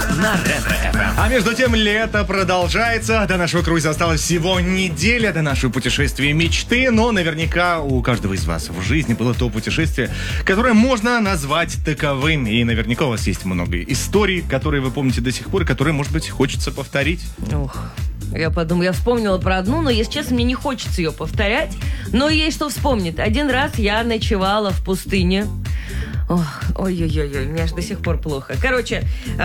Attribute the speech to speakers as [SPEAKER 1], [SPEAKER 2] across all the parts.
[SPEAKER 1] на Ретро-ФМ.
[SPEAKER 2] А между тем, лето продолжается. До нашего круиза осталось всего неделя, до нашего путешествия мечты. Но наверняка у каждого из вас в жизни было то путешествие, которое можно назвать таковым. И наверняка у вас есть много историй, которые вы помните до сих пор, которые, может быть, хочется повторить.
[SPEAKER 3] Ох, я вспомнила про одну, но, если честно, мне не хочется ее повторять. Но есть что вспомнить. Один раз я ночевала в пустыне. Ой-ой-ой, мне аж до сих пор плохо. Короче,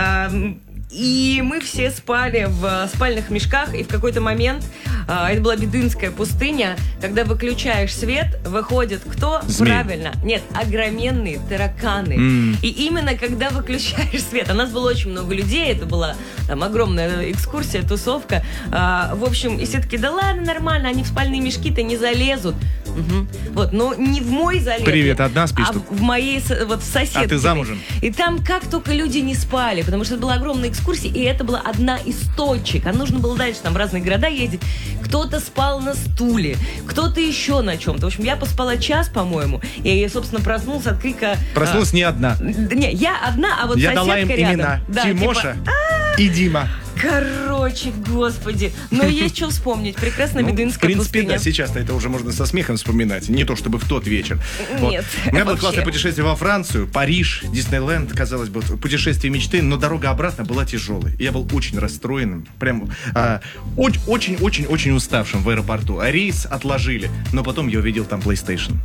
[SPEAKER 3] и мы все спали в спальных мешках, и в какой-то момент, это была бедуинская пустыня, когда выключаешь свет, выходит кто?
[SPEAKER 2] Змей.
[SPEAKER 3] Правильно. Нет, огроменные тараканы. И именно когда выключаешь свет, а нас было очень много людей, это была там огромная экскурсия, тусовка. В общем, и все таки да ладно, нормально, они в спальные мешки-то не залезут. Угу. Вот, но не в мой залез.
[SPEAKER 2] Привет, одна спишь тут?
[SPEAKER 3] В моей, вот в соседке.
[SPEAKER 2] А ты замужем?
[SPEAKER 3] И там как только люди не спали, потому что это была огромная экскурсия, и это была одна из точек. А нужно было дальше там в разные города ездить. Кто-то спал на стуле, кто-то еще на чем-то. В общем, я поспала час, по-моему, и, собственно, проснулся от крика...
[SPEAKER 2] Проснулась не одна.
[SPEAKER 3] Не, я одна, а вот
[SPEAKER 2] я
[SPEAKER 3] соседка
[SPEAKER 2] дала им
[SPEAKER 3] рядом.
[SPEAKER 2] имена.
[SPEAKER 3] Да,
[SPEAKER 2] Тимоша и Дима.
[SPEAKER 3] Короче, господи. Но есть что вспомнить. Прекрасная бедуинская
[SPEAKER 2] в принципе,
[SPEAKER 3] пустыня.
[SPEAKER 2] да, сейчас-то это уже можно со смехом вспоминать. Не то, чтобы в тот вечер.
[SPEAKER 3] Нет,
[SPEAKER 2] У меня было
[SPEAKER 3] вообще.
[SPEAKER 2] классное путешествие во Францию, Париж, Диснейленд, казалось бы, путешествие мечты, но дорога обратно была тяжелой. Я был очень расстроенным, прям очень-очень-очень уставшим в аэропорту. А рейс отложили, но потом я увидел там PlayStation.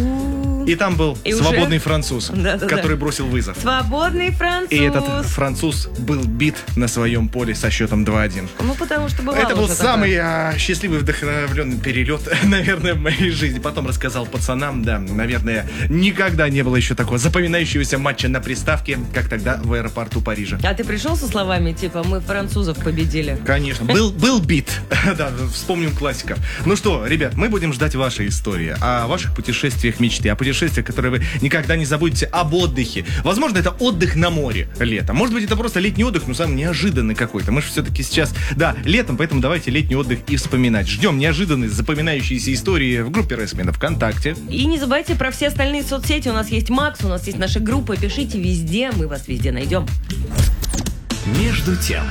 [SPEAKER 2] И там был
[SPEAKER 3] И
[SPEAKER 2] свободный
[SPEAKER 3] уже?
[SPEAKER 2] француз,
[SPEAKER 3] Да-да-да.
[SPEAKER 2] который бросил вызов.
[SPEAKER 3] Свободный француз.
[SPEAKER 2] И этот француз был бит на своем поле со счетом 2-1.
[SPEAKER 3] Ну, потому что бывало
[SPEAKER 2] Это был
[SPEAKER 3] уже
[SPEAKER 2] самый
[SPEAKER 3] такое.
[SPEAKER 2] счастливый, вдохновленный перелет, наверное, в моей жизни. Потом рассказал пацанам, да, наверное, никогда не было еще такого запоминающегося матча на приставке, как тогда в аэропорту Парижа.
[SPEAKER 3] А ты пришел со словами, типа, мы французов победили?
[SPEAKER 2] Конечно, был бит. Да, вспомним классиков. Ну что, ребят, мы будем ждать ваши истории о ваших путешествиях мечты, о путешествиях, которые вы никогда не забудете, об отдыхе. Возможно, это отдых на море летом. Может быть, это просто летний отдых, но самый неожиданный какой-то. Мы же все-таки сейчас, да, летом, поэтому давайте летний отдых и вспоминать. Ждем неожиданные, запоминающиеся истории в группе Ресмена ВКонтакте.
[SPEAKER 3] И не забывайте про все остальные соцсети. У нас есть Макс, у нас есть наша группа. Пишите везде, мы вас везде найдем.
[SPEAKER 1] Между тем.